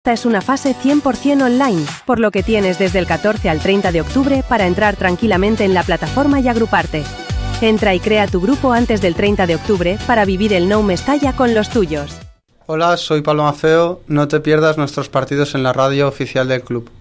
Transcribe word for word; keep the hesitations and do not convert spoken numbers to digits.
Esta es una fase cien por ciento online, por lo que tienes desde el catorce al treinta de octubre para entrar tranquilamente en la plataforma y agruparte. Entra y crea tu grupo antes del treinta de octubre para vivir el Nou Mestalla con los tuyos. Hola, soy Pablo Mafeo. No te pierdas nuestros partidos en la radio oficial del club.